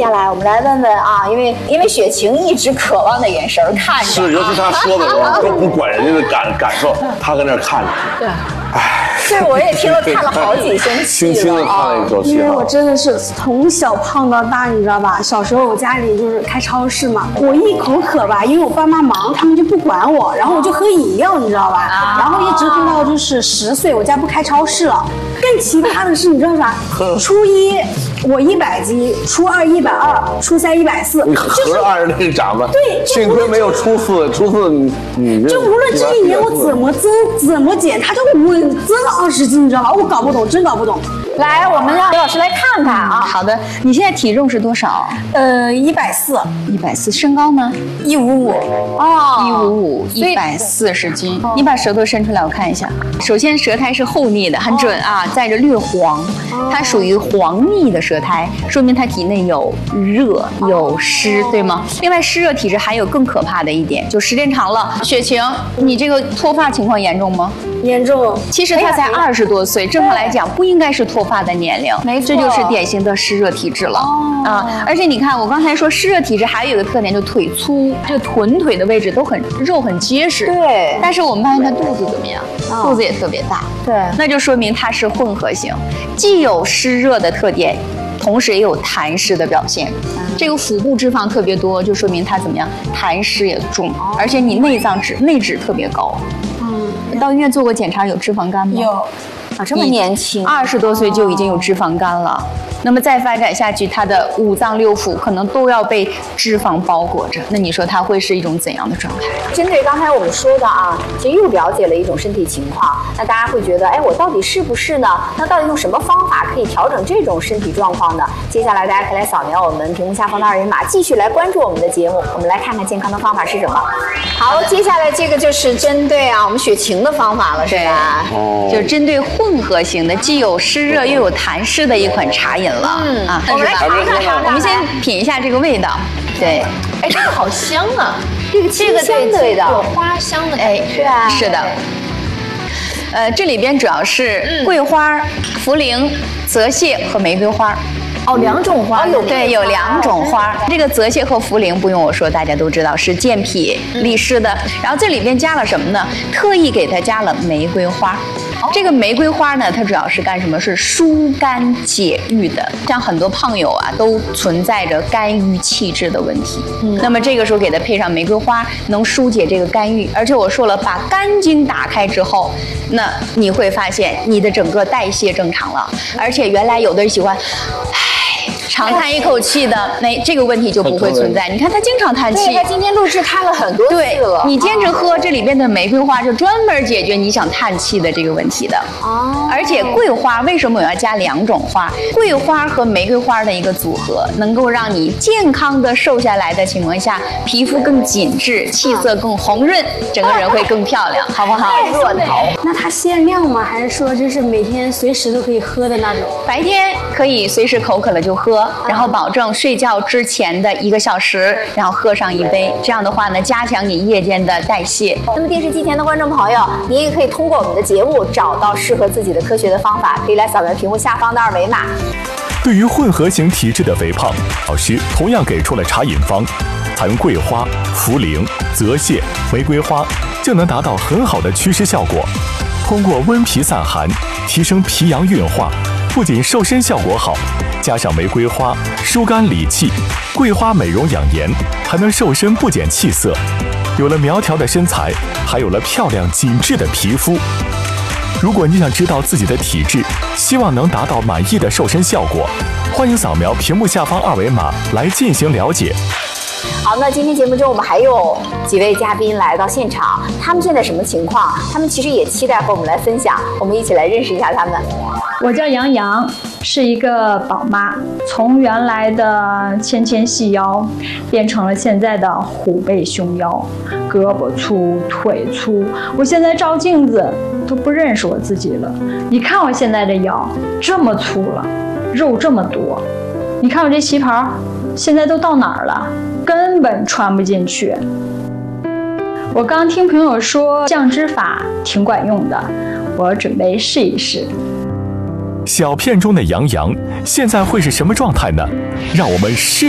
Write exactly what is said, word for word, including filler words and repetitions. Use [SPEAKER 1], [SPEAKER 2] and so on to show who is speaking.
[SPEAKER 1] 下来我们来问问啊，因为因为雪晴一直渴望的眼神看着，
[SPEAKER 2] 是，尤其他说的时候都不管人家的感感受，他搁那看着。
[SPEAKER 1] 对，哎，对，我也听了叹了好几声气了，
[SPEAKER 2] 轻轻的叹了一口气。
[SPEAKER 3] 因为我真的是从小胖到大，你知道吧？小时候我家里就是开超市嘛，我一口渴吧，因为我爸妈忙，他们就不管我，然后我就喝饮料，你知道吧？然后一直喝到就是十岁，我家不开超市了。更奇葩的是，你知道啥？初一我一百斤，初二一百二，初三一百四，
[SPEAKER 2] 你合二那个长吧。
[SPEAKER 3] 对，
[SPEAKER 2] 幸亏没有初四，初四你你
[SPEAKER 3] 就无论这一年我怎么增怎么减，它就稳增了二十斤，你知道吗？我搞不懂，真搞不懂。
[SPEAKER 1] 来，我们让刘老师来看看啊。
[SPEAKER 4] 好的，你现在体重是多少？
[SPEAKER 3] 呃，一百四，
[SPEAKER 4] 一百四。身高呢？
[SPEAKER 3] 一五五。
[SPEAKER 1] 哦，
[SPEAKER 4] 一五五，一百四十斤。你把舌头伸出来，我看一下。首先，舌苔是厚腻的，很准啊，带着略黄，它属于黄腻的舌苔，说明它体内有热有湿，对吗？另外，湿热体质还有更可怕的一点，就时间长了，雪晴，你这个脱发情况严重吗？
[SPEAKER 3] 严重。
[SPEAKER 4] 其实他才二十多岁，正常来讲不应该是脱发的年龄，
[SPEAKER 1] 没错，
[SPEAKER 4] 这就是典型的湿热体质了。哦、啊！而且你看，我刚才说湿热体质还有一个特点，就腿粗，这个臀腿的位置都很肉很结实。
[SPEAKER 1] 对。
[SPEAKER 4] 但是我们发现他肚子怎么样？哦、肚子也特别大。
[SPEAKER 1] 对。
[SPEAKER 4] 那就说明它是混合型，既有湿热的特点，同时也有痰湿的表现。嗯、这个腹部脂肪特别多，就说明它怎么样？痰湿也重，哦、而且你内脏脂内脂特别高。嗯。到医院做过检查，有脂肪肝吗？
[SPEAKER 3] 有。
[SPEAKER 1] 啊，这么年轻，
[SPEAKER 4] 二十多岁就已经有脂肪肝了。那么再发展下去，他的五脏六腑可能都要被脂肪包裹着。那你说他会是一种怎样的状态？
[SPEAKER 1] 针对刚才我们说的啊，其实又了解了一种身体情况。那大家会觉得，哎，我到底是不是呢？那到底用什么方法可以调整这种身体状况呢？接下来大家可以来扫描我们屏幕下方的二维码，继续来关注我们的节目。我们来看看健康的方法是什么。好，接下来这个就是针对啊我们雪晴的方法了，是吧？
[SPEAKER 4] 哦，就针对混合型的，既有湿热又有痰湿的一款茶饮了。嗯啊，
[SPEAKER 1] 我们来尝尝尝尝，
[SPEAKER 4] 我们先品一下这个味道。对，
[SPEAKER 5] 哎，这个好香啊！
[SPEAKER 1] 这个这个对对的，
[SPEAKER 5] 有花香的，
[SPEAKER 4] 哎，
[SPEAKER 1] 是啊，
[SPEAKER 4] 是的。呃，这里边主要是桂花、茯苓、泽泻和玫瑰花。
[SPEAKER 1] 哦，两种花，
[SPEAKER 4] 有对，有两种花。这个泽泻和茯苓不用我说，大家都知道是健脾利湿的。然后这里边加了什么呢？特意给它加了玫瑰花。这个玫瑰花呢，它主要是干什么？是疏肝解郁的。像很多胖友啊，都存在着肝郁气滞的问题。嗯，那么这个时候给它配上玫瑰花，能疏解这个肝郁。而且我说了，把肝经打开之后，那你会发现你的整个代谢正常了。而且原来有的人喜欢，唉，长叹一口气的，那这个问题就不会存在。你看他经常叹气，
[SPEAKER 1] 对，他今天录制看了很多次了。
[SPEAKER 4] 你坚持喝这里边的玫瑰花，就专门解决你想叹气的这个问题的。哦。而且桂花为什么我要加两种花？桂花和玫瑰花的一个组合，能够让你健康的瘦下来的情况下，皮肤更紧致，气色更红润，整个人会更漂亮，好不好？
[SPEAKER 1] 若桃。
[SPEAKER 3] 那它限量吗？还是说就是每天随时都可以喝的那种？
[SPEAKER 4] 白天可以随时口渴了就喝。然后保证睡觉之前的一个小时，然后喝上一杯，这样的话呢，加强你夜间的代谢。
[SPEAKER 1] 那么电视机前的观众朋友，您也可以通过我们的节目找到适合自己的科学的方法，可以来扫描屏幕下方的二维码。
[SPEAKER 6] 对于混合型体质的肥胖，老师同样给出了茶饮方，采用桂花、茯苓、泽泻、玫瑰花，就能达到很好的祛湿效果。通过温脾散寒，提升脾阳运化，不仅瘦身效果好，加上玫瑰花疏肝理气，桂花美容养颜，还能瘦身不减气色。有了苗条的身材，还有了漂亮紧致的皮肤。如果你想知道自己的体质，希望能达到满意的瘦身效果，欢迎扫描屏幕下方二维码来进行了解。
[SPEAKER 1] 好，那今天节目中我们还有几位嘉宾来到现场，他们现在什么情况？他们其实也期待和我们来分享，我们一起来认识一下他们。
[SPEAKER 7] 我叫杨洋，是一个宝妈，从原来的纤纤细腰变成了现在的虎背熊腰，胳膊粗腿粗，我现在照镜子都不认识我自己了。你看我现在这腰这么粗了，肉这么多，你看我这旗袍现在都到哪儿了，根本穿不进去。我刚听朋友说降脂法挺管用的，我准备试一试。
[SPEAKER 6] 小片中的杨洋现在会是什么状态呢？让我们拭